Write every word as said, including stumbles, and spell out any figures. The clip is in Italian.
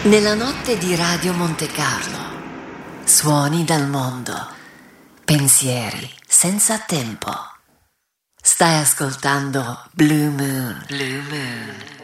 Nella notte di Radio Monte Carlo, suoni dal mondo, pensieri senza tempo. Stai ascoltando Blue Moon. Blue Moon.